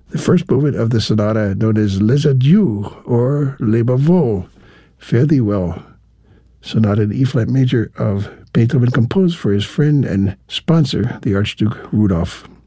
The first movement of the sonata, known as Les Adieux or Les Bavaux, Fare Thee Well, sonata in E-flat major of Beethoven, composed for his friend and sponsor, the Archduke Rudolph.